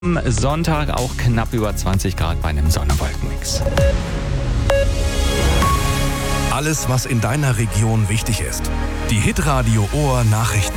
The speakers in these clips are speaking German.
Am Sonntag auch knapp über 20 Grad bei einem Sonne-Wolken-Mix. Alles, was in deiner Region wichtig ist. Die Hitradio Ohr Nachrichten.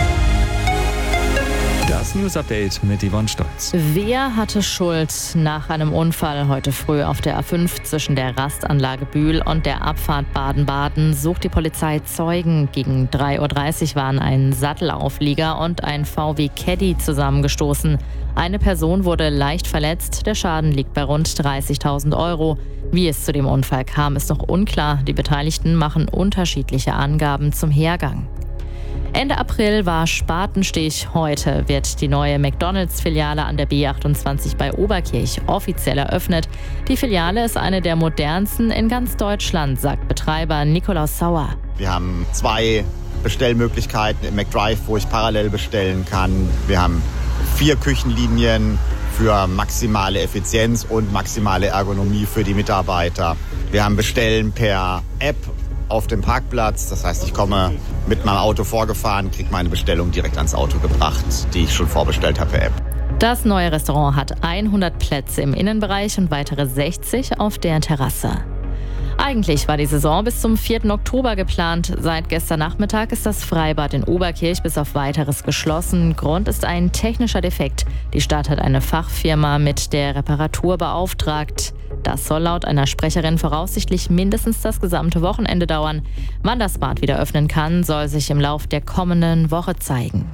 Das News-Update mit Yvonne Stolz. Wer hatte Schuld? Nach einem Unfall heute früh auf der A5 zwischen der Rastanlage Bühl und der Abfahrt Baden-Baden sucht die Polizei Zeugen. Gegen 3:30 Uhr waren ein Sattelauflieger und ein VW Caddy zusammengestoßen. Eine Person wurde leicht verletzt. Der Schaden liegt bei rund 30.000 Euro. Wie es zu dem Unfall kam, ist noch unklar. Die Beteiligten machen unterschiedliche Angaben zum Hergang. Ende April war Spatenstich. Heute wird die neue McDonalds-Filiale an der B28 bei Oberkirch offiziell eröffnet. Die Filiale ist eine der modernsten in ganz Deutschland, sagt Betreiber Nikolaus Sauer. Wir haben 2 Bestellmöglichkeiten im McDrive, wo ich parallel bestellen kann. Wir haben 4 Küchenlinien für maximale Effizienz und maximale Ergonomie für die Mitarbeiter. Wir haben Bestellen per App auf dem Parkplatz. Das heißt, ich komme mit meinem Auto vorgefahren, kriege meine Bestellung direkt ans Auto gebracht, die ich schon vorbestellt habe per App. Das neue Restaurant hat 100 Plätze im Innenbereich und weitere 60 auf der Terrasse. Eigentlich war die Saison bis zum 4. Oktober geplant. Seit gestern Nachmittag ist das Freibad in Oberkirch bis auf Weiteres geschlossen. Grund ist ein technischer Defekt. Die Stadt hat eine Fachfirma mit der Reparatur beauftragt. Das soll laut einer Sprecherin voraussichtlich mindestens das gesamte Wochenende dauern. Wann das Bad wieder öffnen kann, soll sich im Lauf der kommenden Woche zeigen.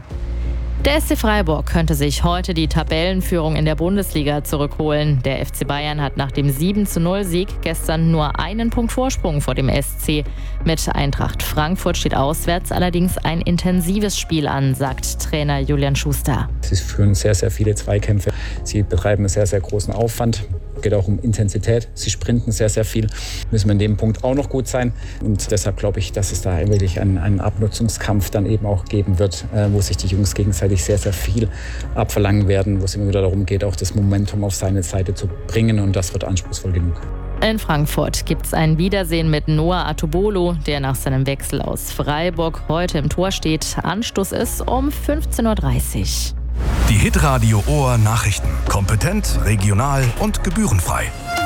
Der SC Freiburg könnte sich heute die Tabellenführung in der Bundesliga zurückholen. Der FC Bayern hat nach dem 7:0-Sieg gestern nur einen Punkt Vorsprung vor dem SC. Mit Eintracht Frankfurt steht auswärts allerdings ein intensives Spiel an, sagt Trainer Julian Schuster. Sie führen sehr, sehr viele Zweikämpfe. Sie betreiben einen sehr, sehr großen Aufwand. Es geht auch um Intensität. Sie sprinten sehr, sehr viel. Müssen wir in dem Punkt auch noch gut sein. Und deshalb glaube ich, dass es da wirklich einen Abnutzungskampf dann eben auch geben wird, wo sich die Jungs gegenseitig sehr, sehr viel abverlangen werden, wo es immer wieder darum geht, auch das Momentum auf seine Seite zu bringen. Und das wird anspruchsvoll genug. In Frankfurt gibt es ein Wiedersehen mit Noah Atubolo, der nach seinem Wechsel aus Freiburg heute im Tor steht. Anstoß ist um 15:30 Uhr. Die Hitradio Ohr Nachrichten. Kompetent, regional und gebührenfrei.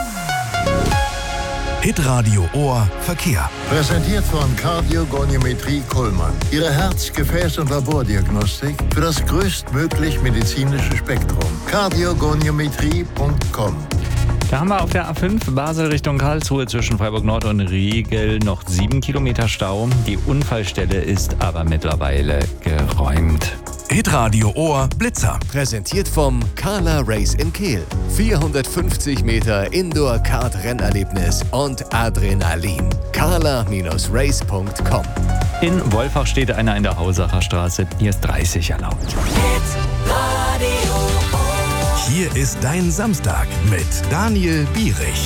Hitradio Ohr Verkehr. Präsentiert von Kardiogoniometrie Kullmann. Ihre Herz-, Gefäß- und Labordiagnostik für das größtmöglich medizinische Spektrum. Kardiogoniometrie.com. Da haben wir auf der A5 Basel Richtung Karlsruhe zwischen Freiburg Nord und Riegel noch 7 Kilometer Stau. Die Unfallstelle ist aber mittlerweile geräumt. Hitradio Ohr Blitzer. Präsentiert vom Carla Race in Kehl. 450 Meter Indoor-Kart-Rennerlebnis und Adrenalin. carla-race.com. In Wolfach steht einer in der Hausacher Straße. Hier ist 30 erlaubt. Hier ist dein Samstag mit Daniel Bierich.